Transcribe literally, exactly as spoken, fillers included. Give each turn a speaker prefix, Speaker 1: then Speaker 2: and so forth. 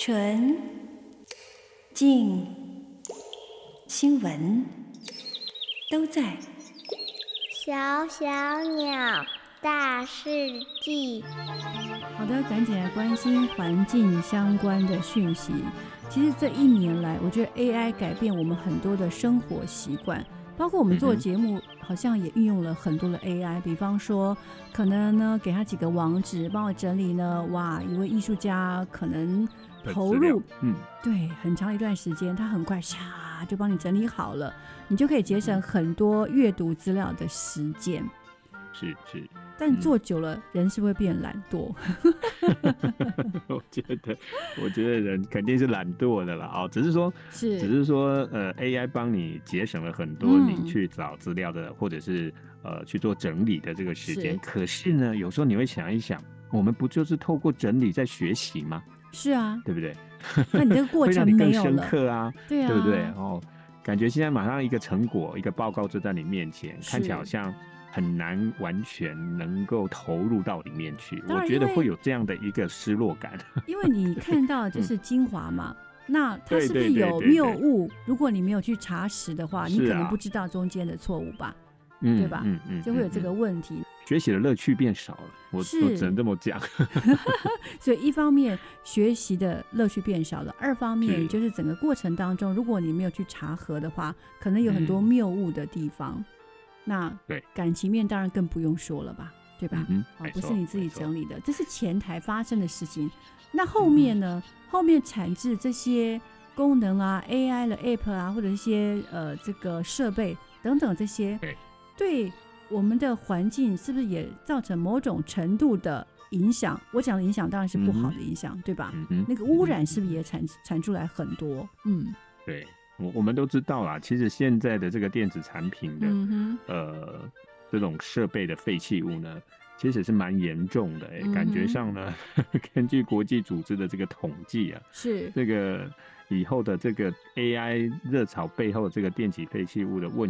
Speaker 1: 纯、静、新闻都在。
Speaker 2: 小小鸟，大世纪。
Speaker 3: 好的，赶紧来关心环境相关的讯息。其实这一年来，我觉得 A I 改变我们很多的生活习惯，包括我们做节目，好像也运用了很多的 A I。比方说，可能呢给他几个网址，帮我整理呢，哇，一位艺术家可能投入，嗯，对，很长一段时间，他很快唰就帮你整理好了，你就可以节省很多阅读资料的时间。
Speaker 4: 是是。
Speaker 3: 但做久了，嗯、人是不是会变懒惰？
Speaker 4: 我觉得，我觉得人肯定是懒惰的啦。哦，只是说，
Speaker 3: 是，
Speaker 4: 只是说，呃 ，A I 帮你节省了很多你去找资料的，嗯、或者是呃去做整理的这个时间。可是呢，有时候你会想一想，我们不就是透过整理在学习吗？
Speaker 3: 是啊，
Speaker 4: 对不对？
Speaker 3: 那你这个过程没有了，
Speaker 4: 会让你更深刻啊，
Speaker 3: 对啊，
Speaker 4: 对不对？哦，感觉现在马上一个成果、一个报告就在你面前，看起来好像很难完全能够投入到里面去，我觉得会有这样的一个失落感。
Speaker 3: 因为你看到就是精华嘛，嗯、那它是不是有谬误？如果你没有去查实的话，你可能不知道中间的错误吧，啊、对吧？嗯嗯，就会有这个问题。嗯、
Speaker 4: 学习的乐趣变少了，我我只能这么讲。
Speaker 3: 所以一方面学习的乐趣变少了，二方面就是整个过程当中，如果你没有去查核的话，可能有很多谬误的地方。嗯，那感情面当然更不用说了吧，对吧？
Speaker 4: 嗯
Speaker 3: 哦，不是你自己整理的，这是前台发生的事情。那后面呢？嗯、后面产制这些功能啊 ，A I 的 App 啊，或者一些呃这个设备等等这些，
Speaker 4: 对，
Speaker 3: 对我们的环境是不是也造成某种程度的影响？我讲的影响当然是不好的影响，嗯、对吧？
Speaker 4: 嗯、
Speaker 3: 那个污染是不是也产产出来很多？嗯，
Speaker 4: 对。我我们都知道啦，其实现在的这个电子产品的、
Speaker 3: 嗯、
Speaker 4: 呃这种设备的废弃物呢，其实是蛮严重的、欸嗯、感觉上呢，根据国际组织的这个统计啊，
Speaker 3: 是
Speaker 4: 这个以后的这个 A I 热潮背后的这个电子废弃物的问题。